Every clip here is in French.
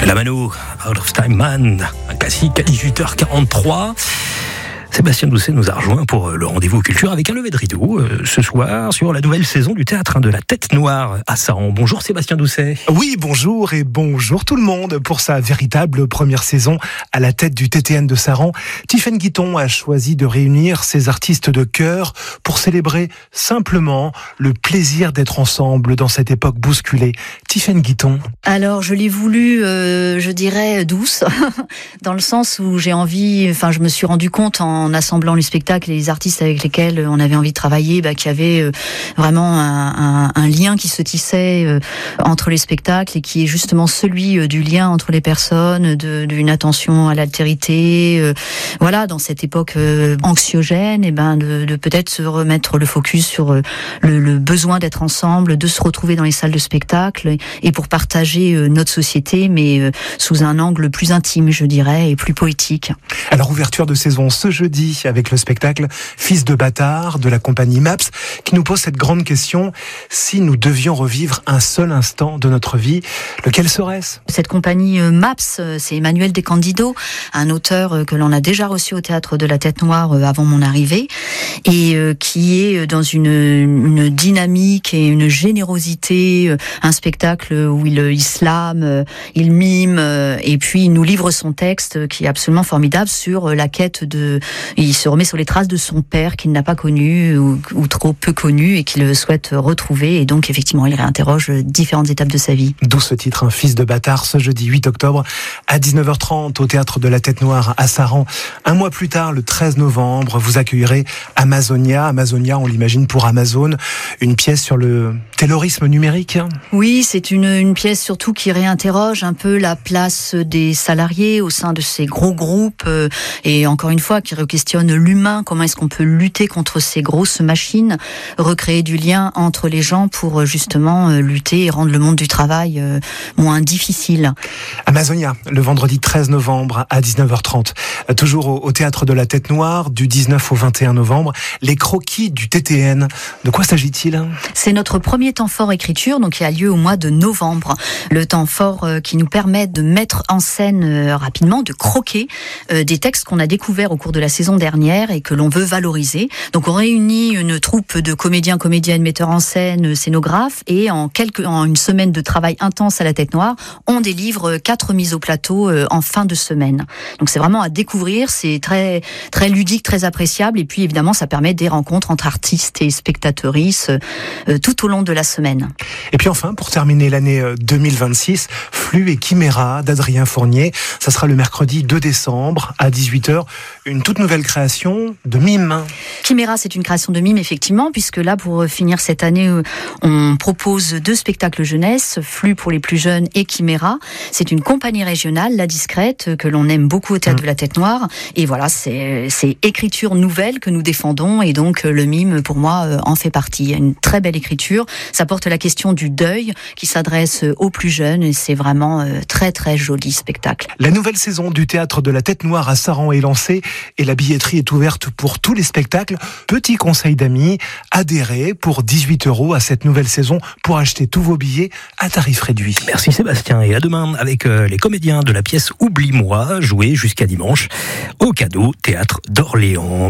La Mano, Out of Time Man, un classique à 18h43. Sébastien Doucet nous a rejoint pour le rendez-vous culture avec un lever de rideau ce soir sur la nouvelle saison du théâtre de la Tête Noire à Saran. Bonjour Sébastien Doucet. Oui, bonjour et bonjour tout le monde. Pour sa véritable première saison à la tête du TTN de Saran, Tiffaine Guiton a choisi de réunir ses artistes de cœur pour célébrer simplement le plaisir d'être ensemble dans cette époque bousculée. Tiffaine Guiton. Alors je l'ai voulu, je dirais douce, dans le sens où je me suis rendu compte en assemblant les spectacles et les artistes avec lesquels on avait envie de travailler, qu'il y avait vraiment un lien qui se tissait entre les spectacles et qui est justement celui du lien entre les personnes, d'une attention à l'altérité, dans cette époque anxiogène, et de peut-être se remettre le focus sur le besoin d'être ensemble, de se retrouver dans les salles de spectacle et pour partager notre société, mais sous un angle plus intime, je dirais, et plus poétique. Alors, ouverture de saison ce jeudi avec le spectacle Fils de bâtard de la compagnie MAPS qui nous pose cette grande question: si nous devions revivre un seul instant de notre vie, lequel serait-ce? Cette compagnie MAPS, c'est Emmanuel De Candido, un auteur que l'on a déjà reçu au théâtre de la Tête Noire avant mon arrivée, et qui est dans une dynamique et une générosité, un spectacle où il slame, il mime, et puis il nous livre son texte qui est absolument formidable sur la quête il se remet sur les traces de son père qu'il n'a pas connu ou trop peu connu et qu'il souhaite retrouver, et donc effectivement il réinterroge différentes étapes de sa vie. D'où ce titre, un Fils de bâtard, ce jeudi 8 octobre à 19h30 au théâtre de la Tête Noire à Saran. Un mois plus tard, le 13 novembre, vous accueillerez Amazonia. Amazonia, on l'imagine pour Amazon, une pièce sur le taylorisme numérique. Oui, c'est une pièce surtout qui réinterroge un peu la place des salariés au sein de ces gros groupes, et encore une fois qui questionne l'humain, comment est-ce qu'on peut lutter contre ces grosses machines, recréer du lien entre les gens pour justement lutter et rendre le monde du travail moins difficile. Amazonia, le vendredi 13 novembre à 19h30. Toujours au théâtre de la Tête Noire, du 19 au 21 novembre, les croquis du TTN. De quoi s'agit-il? C'est notre premier temps fort écriture, donc qui a lieu au mois de novembre. Le temps fort qui nous permet de mettre en scène rapidement, de croquer des textes qu'on a découverts au cours de la saison dernière et que l'on veut valoriser. Donc on réunit une troupe de comédiens, comédiennes, metteurs en scène, scénographes, et en une semaine de travail intense à la Tête Noire, on délivre 4 mises au plateau en fin de semaine. Donc c'est vraiment à découvrir, c'est très très ludique, très appréciable, et puis évidemment ça permet des rencontres entre artistes et spectatrices tout au long de la semaine. Et puis enfin, pour terminer l'année 2026, Flux et Chiméra d'Adrien Fournier, ça sera le mercredi 2 décembre à 18h, une toute nouvelle création de mime. Chiméra, c'est une création de mime, effectivement, puisque là, pour finir cette année, on propose 2 spectacles jeunesse, Flux pour les plus jeunes et Chiméra. C'est une compagnie régionale, La Discrète, que l'on aime beaucoup au théâtre de la Tête Noire. Et voilà, c'est écriture nouvelle que nous défendons, et donc le mime, pour moi, en fait partie. Il y a une très belle écriture. Ça porte la question du deuil, qui s'adresse aux plus jeunes, et c'est vraiment très très joli spectacle. La nouvelle saison du théâtre de la Tête Noire à Saran est lancée, et la billetterie est ouverte pour tous les spectacles. Petit conseil d'amis, adhérez pour 18 € à cette nouvelle saison pour acheter tous vos billets à tarif réduit. Merci Sébastien, et à demain avec les comédiens de la pièce Oublie-moi, jouée jusqu'à dimanche au Cadeau Théâtre d'Orléans.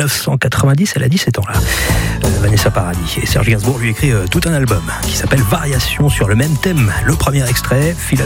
1990, elle a 17 ans là. Vanessa Paradis, et Serge Gainsbourg lui écrit tout un album qui s'appelle Variations sur le même thème. Le premier extrait,